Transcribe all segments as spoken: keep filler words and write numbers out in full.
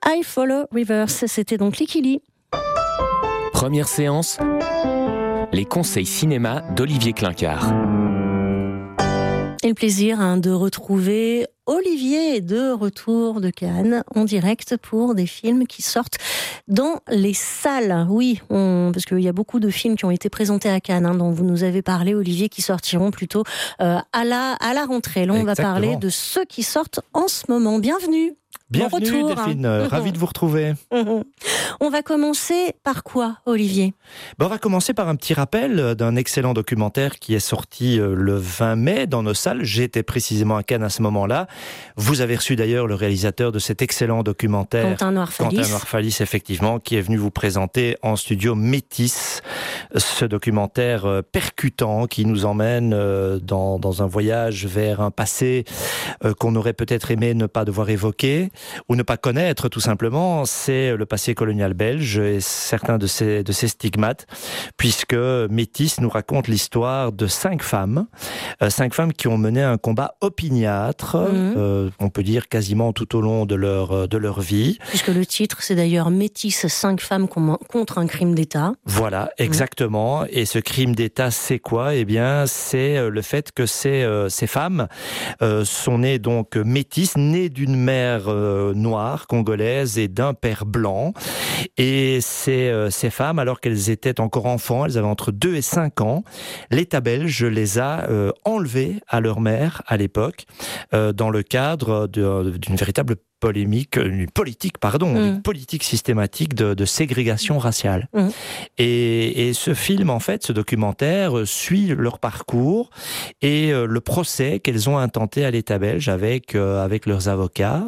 I Follow Rivers, c'était donc Licky Lee. Première séance, les conseils cinéma d'Olivier Clincard. Et le plaisir hein, de retrouver Olivier de retour de Cannes en direct pour des films qui sortent dans les salles. Oui, on, parce qu'il y a beaucoup de films qui ont été présentés à Cannes, hein, dont vous nous avez parlé, Olivier, qui sortiront plutôt euh, à, la, à la rentrée. Là, on Exactement. va parler de ceux qui sortent en ce moment. Bienvenue. Bienvenue bon retour, Delphine, hein. euh, ravi de vous retrouver. Mmh. On va commencer par quoi, Olivier ? Ben, on va commencer par un petit rappel d'un excellent documentaire qui est sorti le vingt mai dans nos salles. J'étais précisément à Cannes à ce moment-là. Vous avez reçu d'ailleurs le réalisateur de cet excellent documentaire, Quentin Noirfalis. Quentin Noirfalis, effectivement, qui est venu vous présenter en studio Métis, ce documentaire percutant qui nous emmène dans, dans un voyage vers un passé qu'on aurait peut-être aimé ne pas devoir évoquer ou ne pas connaître tout simplement. C'est le passé colonial belge et certains de ses, de ses stigmates, puisque Métis nous raconte l'histoire de cinq femmes, euh, cinq femmes qui ont mené un combat opiniâtre, mmh. euh, on peut dire quasiment tout au long de leur, de leur vie. Puisque le titre, c'est d'ailleurs Métis, cinq femmes contre un crime d'État. Voilà, exactement. Mmh. Et ce crime d'État, c'est quoi ? Eh bien, c'est le fait que ces, euh, ces femmes euh, sont nées donc métisses, nées d'une mère euh, noire, congolaise, et d'un père blanc. Et ces, euh, ces femmes, alors qu'elles étaient encore enfants, elles avaient entre deux et cinq ans, l'État belge les a euh, enlevées à leur mère à l'époque, euh, dans le cadre de, d'une véritable polémique, une politique, pardon, mmh. une politique systématique de, de ségrégation raciale. Mmh. Et, et ce film, en fait, ce documentaire, suit leur parcours et euh, le procès qu'elles ont intenté à l'État belge avec, euh, avec leurs avocats.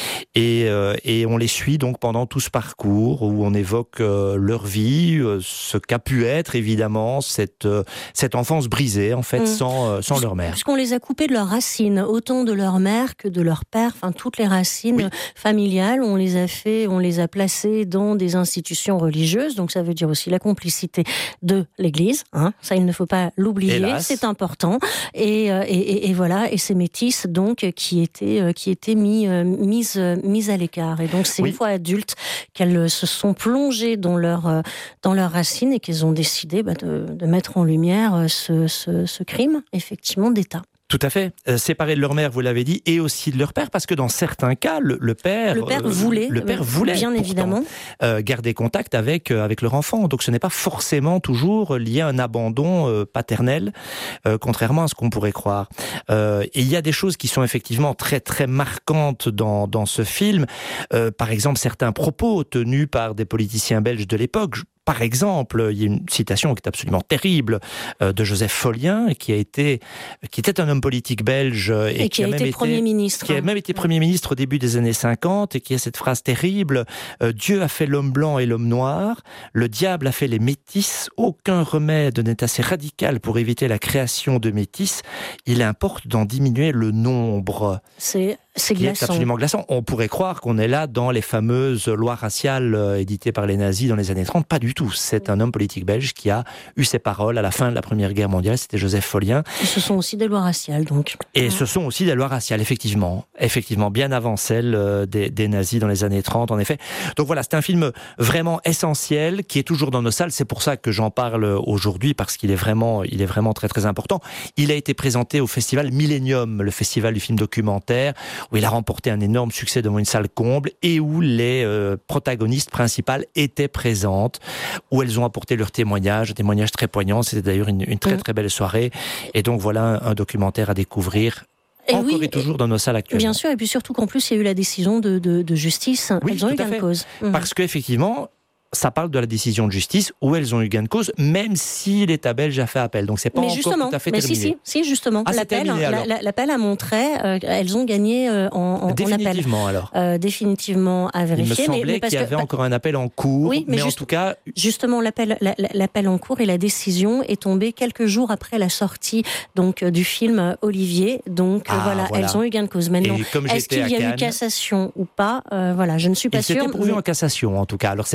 Et, euh, et on les suit donc pendant tout ce parcours où on évoque euh, leur vie, euh, ce qu'a pu être, évidemment, cette, euh, cette enfance brisée, en fait, mmh. sans, euh, sans leur mère. Puisqu'on les a coupés de leurs racines, autant de leur mère que de leur père, enfin, toutes les racines. Oui. Familiales, on les a fait, on les a placés dans des institutions religieuses, donc ça veut dire aussi la complicité de l'Église, hein, ça il ne faut pas l'oublier, Hélas. c'est important, et, et, et, et voilà, et ces métisses donc qui étaient, qui étaient mis, mises, mises à l'écart, et donc c'est oui. une fois adultes qu'elles se sont plongées dans, leur, dans leurs racines et qu'elles ont décidé bah, de, de mettre en lumière ce, ce, ce crime, effectivement, d'État. Tout à fait. Euh, séparés de leur mère, vous l'avez dit, et aussi de leur père, parce que dans certains cas, le, le père, le père voulait, le père voulait bien pourtant, évidemment, euh, garder contact avec euh, avec leur enfant. Donc, ce n'est pas forcément toujours lié à un abandon euh, paternel, euh, contrairement à ce qu'on pourrait croire. Euh, et il y a des choses qui sont effectivement très très marquantes dans dans ce film. Euh, par exemple, certains propos tenus par des politiciens belges de l'époque. Par exemple, il y a une citation qui est absolument terrible euh, de Joseph Follien, qui a été, qui était un homme politique belge et, et qui, qui a, a été premier ministre, qui a même été premier ministre au début des années cinquante, et qui a cette phrase terrible euh, Dieu a fait l'homme blanc et l'homme noir, le diable a fait les métis. Aucun remède n'est assez radical pour éviter la création de métis. Il importe d'en diminuer le nombre. C'est C'est qui glaçant. est absolument glaçant. On pourrait croire qu'on est là dans les fameuses lois raciales euh, éditées par les nazis dans les années trente. Pas du tout. C'est un homme politique belge qui a eu ses paroles à la fin de la Première Guerre mondiale. C'était Joseph Follien. Et ce sont aussi des lois raciales, donc. Et ce sont aussi des lois raciales, effectivement. Effectivement, bien avant celles euh, des, des nazis dans les années trente, en effet. Donc voilà, c'est un film vraiment essentiel qui est toujours dans nos salles. C'est pour ça que j'en parle aujourd'hui, parce qu'il est vraiment, il est vraiment très très important. Il a été présenté au festival Millennium, le festival du film documentaire, où il a remporté un énorme succès devant une salle comble et où les euh, protagonistes principales étaient présentes, où elles ont apporté leur témoignage, un témoignage très poignant. C'était d'ailleurs une, une très très belle soirée. Et donc voilà un, un documentaire à découvrir. Et encore oui, et toujours dans nos salles actuelles. Bien sûr, et puis surtout qu'en plus il y a eu la décision de, de, de justice. Oui, elles ont eu gain de cause. Parce qu'effectivement, ça parle de la décision de justice où elles ont eu gain de cause, même si l'État belge a fait appel. Donc c'est pas mais encore tout à fait mais terminé. Si, si, si justement. Ah, l'appel, terminé, la, la, l'appel a montré euh, elles ont gagné euh, en, en, définitivement, en appel. alors. Euh, définitivement à vérifier. Il me semblait mais, mais parce qu'il y avait que, encore un appel en cours, oui, mais, mais juste, en tout cas... Justement, l'appel, la, l'appel en cours et la décision est tombée quelques jours après la sortie donc, du film Olivier. Donc ah, voilà, voilà, elles ont eu gain de cause. Maintenant, est-ce qu'il y a Cannes, eu cassation ou pas euh, Voilà, je ne suis pas il sûre. C'était prouvé mais... en cassation, en tout cas. Alors c'est peut-être la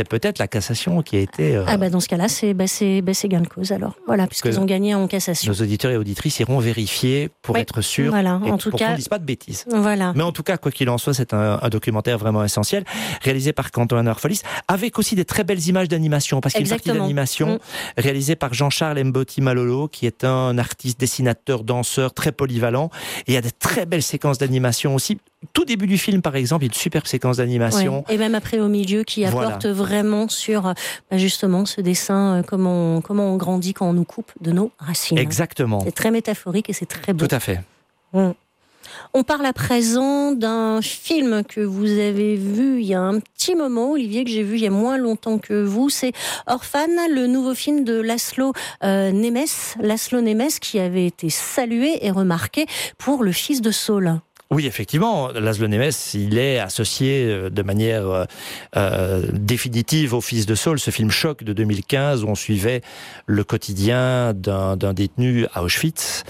la cassation qui a été... Euh... Ah bah dans ce cas-là, c'est, bah c'est, bah c'est gain de cause alors. Voilà, puisqu'ils ont gagné en cassation. Nos auditeurs et auditrices iront vérifier pour oui, être sûrs voilà, et en tout pour cas, qu'on ne dise pas de bêtises. Voilà. Mais en tout cas, quoi qu'il en soit, c'est un, un documentaire vraiment essentiel, réalisé par Quentin Arfolis, avec aussi des très belles images d'animation, parce qu'il y a une partie d'animation mmh. réalisée par Jean-Charles Mboti Malolo, qui est un artiste, dessinateur, danseur, très polyvalent. Et il y a des très belles séquences d'animation aussi. Tout début du film, par exemple, il y a une superbe séquence d'animation. Ouais. Et même après au milieu, qui apporte voilà. vraiment sur bah justement ce dessin, euh, comment, on, comment on grandit quand on nous coupe de nos racines. Exactement. C'est très métaphorique et c'est très beau. Tout à fait. Mmh. On parle à présent d'un film que vous avez vu il y a un petit moment, Olivier, que j'ai vu il y a moins longtemps que vous. C'est Orphan, le nouveau film de Laszlo euh, Nemes, Laszlo Nemes, qui avait été salué et remarqué pour Le Fils de Saul. Oui, effectivement, Laszlo Nemes, il est associé de manière euh, définitive au Fils de Saul, ce film choc de deux mille quinze où on suivait le quotidien d'un, d'un détenu à Auschwitz.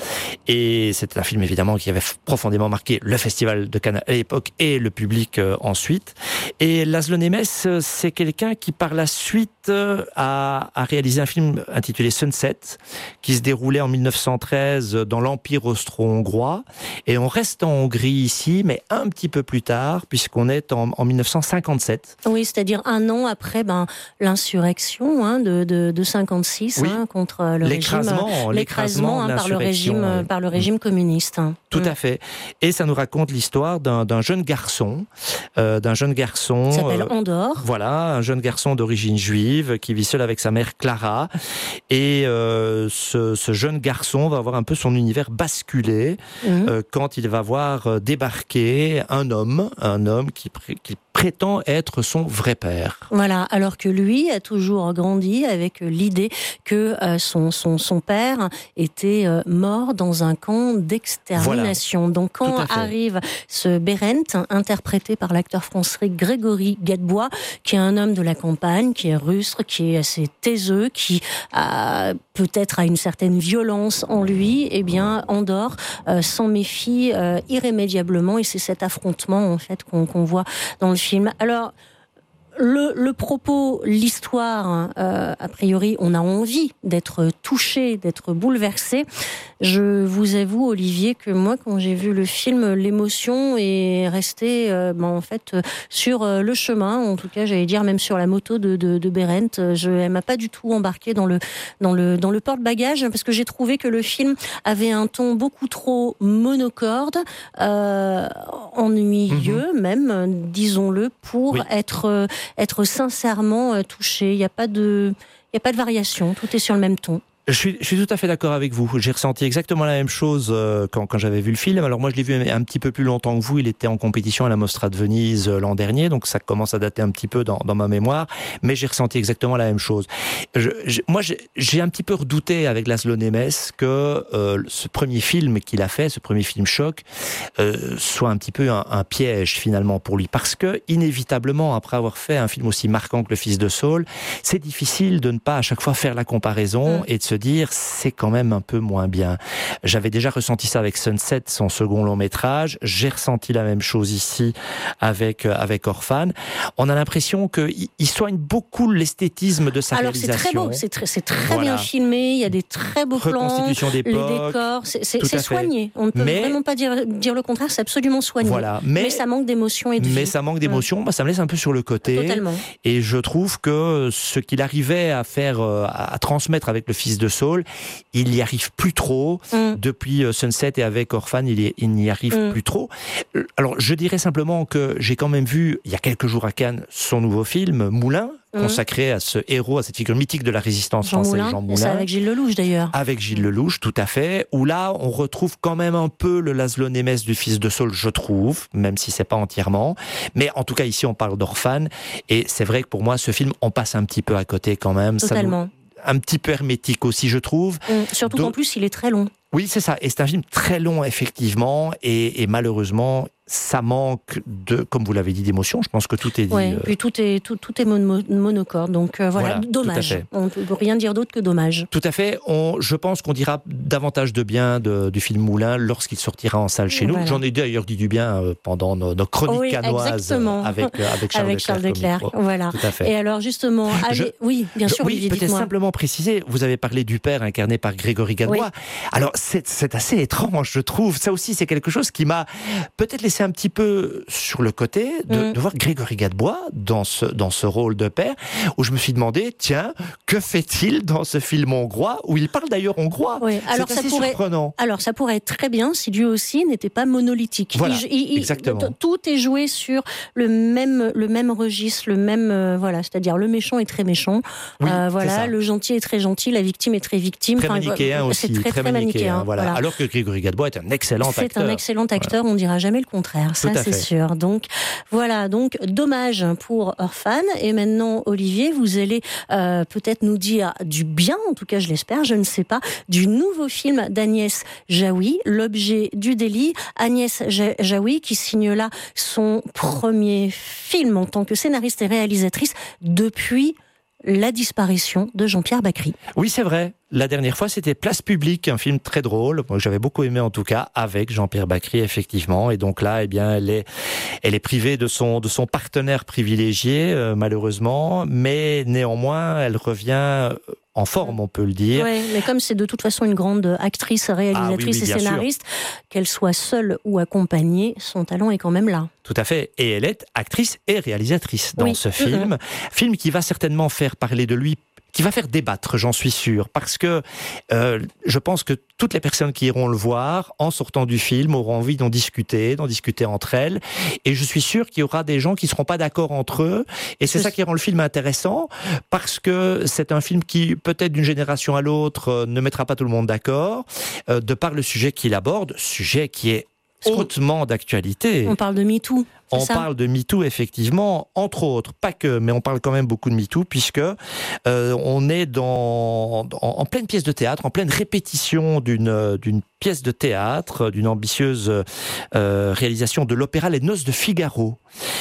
Et c'était un film évidemment qui avait profondément marqué le Festival de Cannes à l'époque et le public euh, ensuite. Et Laszlo Nemes, c'est quelqu'un qui par la suite a, a réalisé un film intitulé Sunset, qui se déroulait en mille neuf cent treize dans l'Empire austro-hongrois. Et on reste en Hongrie ici, mais un petit peu plus tard, puisqu'on est en, en mille neuf cent cinquante-sept. Oui, c'est-à-dire un an après ben, l'insurrection hein, de, de, de cinquante-six oui. hein, contre le l'écrasement, régime, l'écrasement, l'écrasement hein, par le régime, ouais. par le régime communiste. Tout mmh. à fait. Et ça nous raconte l'histoire d'un, d'un jeune garçon, euh, d'un jeune garçon. Il s'appelle euh, Andor. Voilà, un jeune garçon d'origine juive qui vit seul avec sa mère Clara. Et euh, ce, ce jeune garçon va avoir un peu son univers basculé mmh. euh, quand il va voir débarquer un homme, un homme qui, qui prétend être son vrai père. Voilà, alors que lui a toujours grandi avec l'idée que euh, son, son, son père était euh, mort dans un camp d'extermination. Voilà. Donc quand arrive ce Berend, interprété par l'acteur français Grégory Gadebois, qui est un homme de la campagne, qui est rustre, qui est assez taiseux, qui a peut-être a une certaine violence en lui, eh bien Andor euh, s'en méfie euh, irrémédiablement, et c'est cet affrontement en fait qu'on, qu'on voit dans le film. Alors Le, le propos, l'histoire, euh, a priori, on a envie d'être touché, d'être bouleversé. Je vous avoue, Olivier, que moi, quand j'ai vu le film, l'émotion est restée, euh, ben, en fait, sur euh, le chemin. En tout cas, j'allais dire même sur la moto de, de, de Berend. Je, elle m'a pas du tout embarquée dans le dans le dans le porte-bagages parce que j'ai trouvé que le film avait un ton beaucoup trop monocorde, euh, ennuyeux mmh. même, disons-le, pour oui. être être sincèrement touché. Il n'y a pas de, il n'y a pas de variation. Tout est sur le même ton. Je suis, je suis tout à fait d'accord avec vous. J'ai ressenti exactement la même chose euh, quand, quand j'avais vu le film. Alors moi, je l'ai vu un petit peu plus longtemps que vous. Il était en compétition à la Mostra de Venise euh, l'an dernier, donc ça commence à dater un petit peu dans, dans ma mémoire. Mais j'ai ressenti exactement la même chose. Je, je, moi, j'ai, j'ai un petit peu redouté avec Laszlo Nemes que euh, ce premier film qu'il a fait, ce premier film choc, euh, soit un petit peu un, un piège finalement pour lui, parce que inévitablement, après avoir fait un film aussi marquant que Le Fils de Saul, c'est difficile de ne pas à chaque fois faire la comparaison mmh. et de se dire c'est quand même un peu moins bien. J'avais déjà ressenti ça avec Sunset, son second long métrage. J'ai ressenti la même chose ici avec avec Orphan. On a l'impression que il soigne beaucoup l'esthétisme de sa Alors, réalisation. Alors c'est très beau, c'est très c'est très voilà. bien filmé. Il y a des très beaux plans, les décors, c'est, c'est, c'est soigné. On ne peut mais, vraiment pas dire dire le contraire. C'est absolument soigné. Voilà. Mais, mais ça manque d'émotion et de Mais vie. ça manque d'émotion. Mmh. Bah, ça me laisse un peu sur le côté. Totalement. Et je trouve que ce qu'il arrivait à faire, à, à transmettre avec Le Fils de Saul, il n'y arrive plus trop. Mm. Depuis Sunset et avec Orphan, il, y, il n'y arrive mm. plus trop. Alors, je dirais simplement que j'ai quand même vu, il y a quelques jours à Cannes, son nouveau film, Moulin, mm. consacré à ce héros, à cette figure mythique de la résistance Jean française, Moulin. Jean Moulin. C'est avec Gilles Lelouch, d'ailleurs. Avec Gilles Lelouch, tout à fait. Où là, on retrouve quand même un peu le Laszlo Nemes du Fils de Saul, je trouve, même si c'est pas entièrement. Mais en tout cas, ici, on parle d'Orphan. Et c'est vrai que pour moi, ce film, on passe un petit peu à côté quand même. Totalement. Ça nous... Un petit peu hermétique aussi, je trouve. Mmh, surtout Donc, qu'en plus, il est très long. Oui, c'est ça. Et c'est un film très long, effectivement. Et, et malheureusement, ça manque de, comme vous l'avez dit, d'émotion. Je pense que tout est dit. Oui, euh... puis tout est, tout, tout est mono, monocorde. Donc euh, voilà, voilà, dommage. On ne peut rien dire d'autre que dommage. Tout à fait. On, je pense qu'on dira davantage de bien de, du film Moulin lorsqu'il sortira en salle chez voilà. nous. J'en ai d'ailleurs dit du bien euh, pendant nos, nos chroniques oui, canoises avec, euh, avec Charles avec Charles Leclerc. Leclerc. Voilà. Tout à fait. Et alors justement, allez, je, oui, bien je, sûr, oui, Olivier, peut-être dites-moi. simplement préciser, vous avez parlé du père incarné par Grégory Gadebois. Oui. Alors c'est, c'est assez étrange, je trouve. Ça aussi, c'est quelque chose qui m'a peut-être laissé un petit peu sur le côté de, mmh. de voir Grégory Gadebois dans ce, dans ce rôle de père, où je me suis demandé, tiens, que fait-il dans ce film hongrois, où il parle d'ailleurs hongrois. Oui. Alors, c'est ça assez pourrait, surprenant. Alors ça pourrait être très bien si lui aussi n'était pas monolithique. Voilà, il, il, exactement. Il, tout est joué sur le même, le même registre, le même, euh, voilà, c'est-à-dire le méchant est très méchant, oui, euh, voilà, le gentil est très gentil, la victime est très victime. Très enfin, manichéen aussi, c'est très, très, très manichéen. manichéen voilà. Voilà. Alors que Grégory Gadebois est un excellent c'est acteur. C'est un excellent acteur, voilà. On ne dira jamais le contraire, ça c'est fait. sûr. Donc voilà, donc dommage pour Orphan. Et maintenant, Olivier, vous allez euh, peut-être nous dire du bien, en tout cas je l'espère, je ne sais pas, du nouveau film d'Agnès Jaoui, L'objet du délit. Agnès Jaoui qui signe là son premier film en tant que scénariste et réalisatrice depuis la disparition de Jean-Pierre Bacri. Oui, c'est vrai. La dernière fois, c'était Place Publique, un film très drôle, que j'avais beaucoup aimé en tout cas, avec Jean-Pierre Bacri, effectivement. Et donc là, eh bien, elle est, elle est privée de son, de son partenaire privilégié, euh, malheureusement, mais néanmoins, elle revient en forme, on peut le dire. Oui, mais comme c'est de toute façon une grande actrice, réalisatrice ah, oui, oui, et scénariste, sûr. Qu'elle soit seule ou accompagnée, son talent est quand même là. Tout à fait. Et elle est actrice et réalisatrice dans oui. ce film. Mmh. Film qui va certainement faire parler de lui, qui va faire débattre, j'en suis sûr, parce que euh, je pense que toutes les personnes qui iront le voir, en sortant du film, auront envie d'en discuter, d'en discuter entre elles, et je suis sûr qu'il y aura des gens qui ne seront pas d'accord entre eux, et c'est ça qui rend le film intéressant, parce que c'est un film qui, peut-être d'une génération à l'autre, euh, ne mettra pas tout le monde d'accord, euh, de par le sujet qu'il aborde, sujet qui est hautement d'actualité. On parle de MeToo. On parle de MeToo, effectivement, entre autres, pas que, mais on parle quand même beaucoup de MeToo, puisque euh, on est dans, en, en pleine pièce de théâtre, en pleine répétition d'une, d'une pièce de théâtre, d'une ambitieuse euh, réalisation de l'opéra Les Noces de Figaro.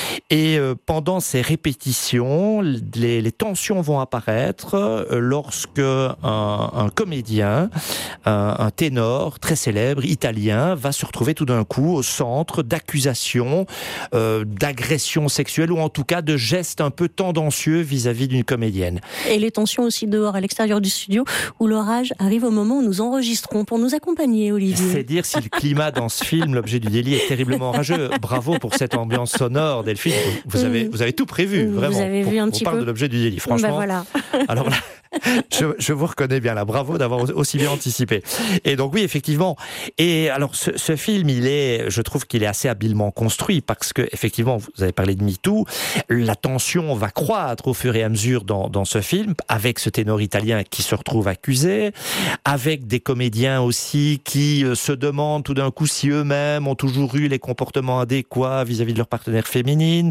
Et euh, pendant ces répétitions, les, les tensions vont apparaître euh, lorsque un, un comédien, un, un ténor très célèbre, italien, va se retrouver tout d'un coup au centre d'accusations Euh, d'agression sexuelle ou en tout cas de gestes un peu tendancieux vis-à-vis d'une comédienne. Et les tensions aussi dehors, à l'extérieur du studio, où l'orage arrive au moment où nous enregistrons pour nous accompagner, Olivier. C'est dire si le climat dans ce film, L'objet du délit, est terriblement orageux. Bravo pour cette ambiance sonore, Delphine. Vous avez, vous avez tout prévu, vous vraiment. Vous avez vu un on petit parle peu. de L'objet du délit, franchement. Ben voilà. Alors là, je, je vous reconnais bien là. Bravo d'avoir aussi bien anticipé. Et donc oui, effectivement. Et alors ce, ce film, il est, je trouve qu'il est assez habilement construit parce que effectivement, vous avez parlé de MeToo. La tension va croître au fur et à mesure dans, dans ce film, avec ce ténor italien qui se retrouve accusé, avec des comédiens aussi qui se demandent tout d'un coup si eux-mêmes ont toujours eu les comportements adéquats vis-à-vis de leur partenaire féminine.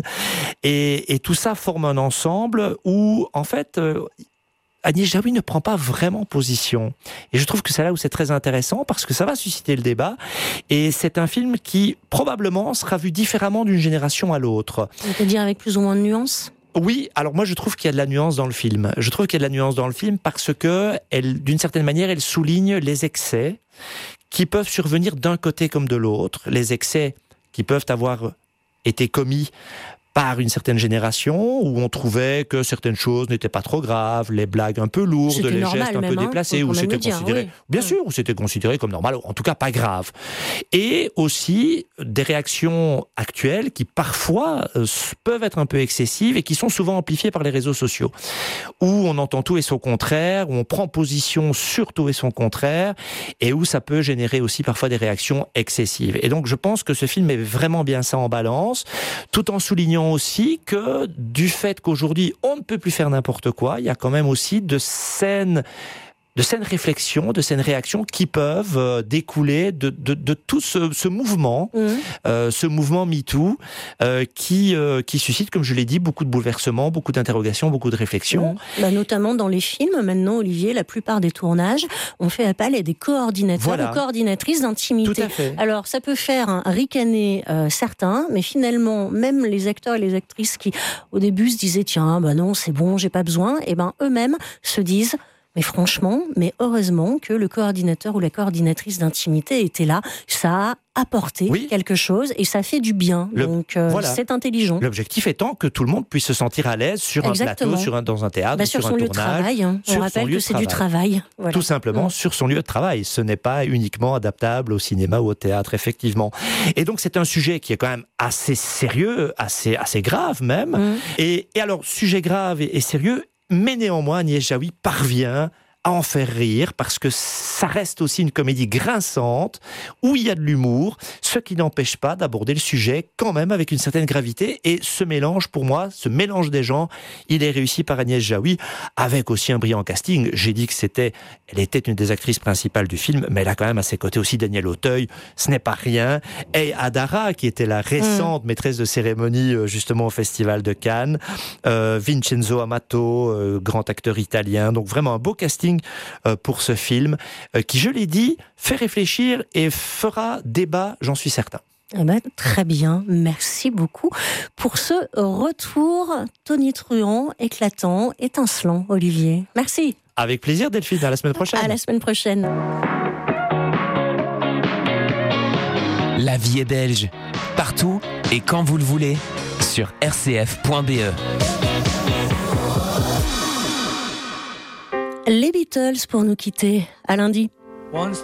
Et, et tout ça forme un ensemble où, en fait, euh, Agnès Jaoui ne prend pas vraiment position. Et je trouve que c'est là où c'est très intéressant parce que ça va susciter le débat. Et c'est un film qui, probablement, sera vu différemment d'une génération à l'autre. C'est-à-dire avec plus ou moins de nuances ? Oui, alors moi je trouve qu'il y a de la nuance dans le film. Je trouve qu'il y a de la nuance dans le film parce que, elle, d'une certaine manière, elle souligne les excès qui peuvent survenir d'un côté comme de l'autre. Les excès qui peuvent avoir été commis par une certaine génération où on trouvait que certaines choses n'étaient pas trop graves, les blagues un peu lourdes, c'était les normal, gestes un même, peu hein, déplacés, où c'était considéré, oui. bien ouais. sûr, où c'était considéré comme normal, en tout cas pas grave. Et aussi des réactions actuelles qui parfois euh, peuvent être un peu excessives et qui sont souvent amplifiées par les réseaux sociaux, où on entend tout et son contraire, où on prend position sur tout et son contraire, et où ça peut générer aussi parfois des réactions excessives. Et donc je pense que ce film met vraiment bien ça en balance, tout en soulignant aussi que du fait qu'aujourd'hui on ne peut plus faire n'importe quoi, il y a quand même aussi de saines de saines réflexions, de saines réactions qui peuvent euh, découler de, de, de tout ce, ce mouvement, mmh. euh, ce mouvement MeToo, euh, qui, euh, qui suscite, comme je l'ai dit, beaucoup de bouleversements, beaucoup d'interrogations, beaucoup de réflexions. Mmh. Bah, notamment dans les films, maintenant, Olivier, la plupart des tournages, on fait appel à des coordinateurs voilà. ou coordinatrices d'intimité. Tout à fait. Alors, ça peut faire un ricaner euh, certains, mais finalement, même les acteurs et les actrices qui, au début, se disaient « Tiens, bah non, c'est bon, j'ai pas besoin », et ben eux-mêmes se disent « Mais franchement, mais heureusement que le coordinateur ou la coordinatrice d'intimité était là, ça a apporté oui. quelque chose et ça fait du bien. Le, Donc, euh, voilà. c'est intelligent. » L'objectif étant que tout le monde puisse se sentir à l'aise sur Exactement. un plateau, sur un, dans un théâtre, bah, sur, sur son un lieu tournage. De travail, hein. On rappelle que c'est travail. Du travail. Voilà. Tout simplement mmh. sur son lieu de travail. Ce n'est pas uniquement adaptable au cinéma ou au théâtre, effectivement. Et donc, c'est un sujet qui est quand même assez sérieux, assez, assez grave même. Mmh. Et, et alors, sujet grave et, et sérieux, mais néanmoins, Agnès Jaoui parvient à en faire rire, parce que ça reste aussi une comédie grinçante, où il y a de l'humour, ce qui n'empêche pas d'aborder le sujet quand même avec une certaine gravité. Et ce mélange, pour moi, ce mélange des genres, il est réussi par Agnès Jaoui, avec aussi un brillant casting. J'ai dit que c'était, elle était une des actrices principales du film, mais elle a quand même à ses côtés aussi Daniel Auteuil, ce n'est pas rien. Et Adara, qui était la récente mmh. maîtresse de cérémonie, justement, au Festival de Cannes. Euh, Vincenzo Amato, euh, grand acteur italien. Donc vraiment un beau casting pour ce film, qui, je l'ai dit, fait réfléchir et fera débat, j'en suis certain. Eh ben, très bien, merci beaucoup pour ce retour tonitruant, éclatant, étincelant, Olivier. Merci. Avec plaisir, Delphine, à la semaine prochaine. À la semaine prochaine. La vie est belge, partout et quand vous le voulez, sur r c f point b e. Les Beatles pour nous quitter. À lundi.